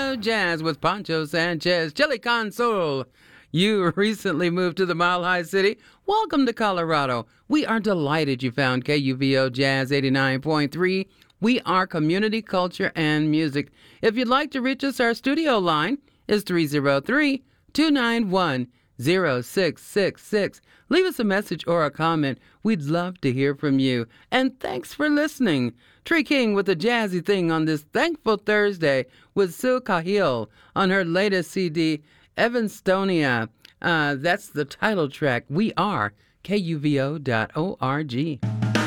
KUVO Jazz with Pancho Sanchez, Chili Console. You recently moved to the Mile High City. Welcome to Colorado. We are delighted you found KUVO Jazz 89.3. We are community culture and music. If you'd like to reach us, our studio line is 303-291-0666. Leave us a message or a comment. We'd love to hear from you. And thanks for listening. Tree King with a jazzy thing on this thankful Thursday with Sue Cahill on her latest CD, Evanstonia. That's the title track. We are KUVO.org.